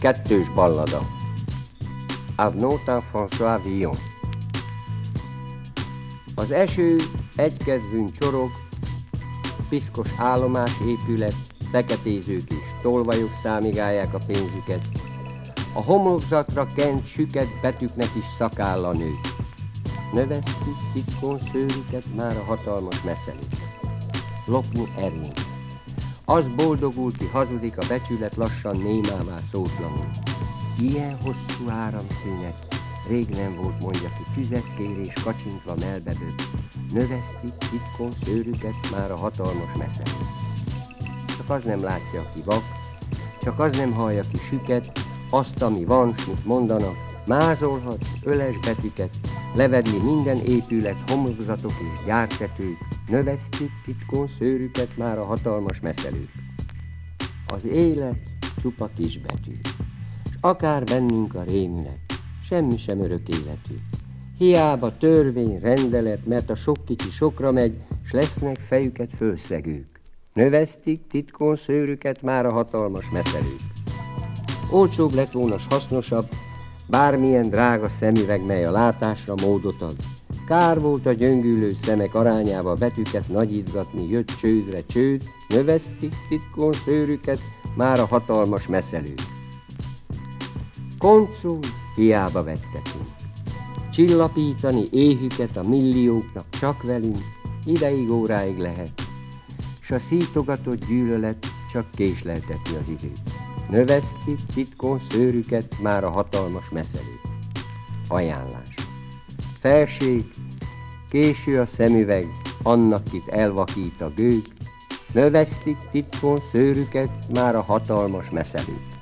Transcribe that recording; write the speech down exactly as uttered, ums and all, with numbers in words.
Kettős ballada. Arnaud François Villon. Az eső egykedvűn csorog, piszkos állomás épület, feketézők és tolvajok számigálják a pénzüket. A homlokzatra kent süket betűknek is szakálla nő. Növesztük titkon szőrüket már a hatalmas messzelés. Lopni erény. Az boldogul, ki hazudik, a becsület lassan némává szótlanul. Ilyen hosszú áramszünet, rég nem volt, mondja ki, tüzet kér és kacsintva melbebög. Növesztik titkon szőrüket már a hatalmas messzelés. Csak az nem látja, aki vak, csak az nem hallja ki süket, azt, ami van, s mit mondanak, mázolhat öles betűket, levedli minden épület, homlokzatok és gyártetők, növesztik titkon szőrüket már a hatalmas messzelők. Az élet csupa kisbetű, s akár bennünk a rémület, semmi sem örök életű. Hiába törvény, rendelet, mert a sok kicsi sokra megy, s lesznek fejüket fölszegők. Növesztik titkon szőrüket már a hatalmas messzelők. Olcsóbb lett volna, s hasznosabb, bármilyen drága szemüveg, mely a látásra módot ad. Kár volt a gyöngülő szemek arányába betűket nagyítgatni, jött csődre csőd, növesztik titkon szőrüket már a hatalmas messzelők. Koncul hiába vettetünk, csillapítani éhüket a millióknak csak velünk, ideig óráig lehet, s a szítogatott gyűlölet csak késlelteti az időt. Növesztik titkon szőrüket már a hatalmas messzelők. Ajánlás. Felség, késő a szemüveg, annak kit elvakít a gőg, növesztik titkon szőrüket már a hatalmas messzelők.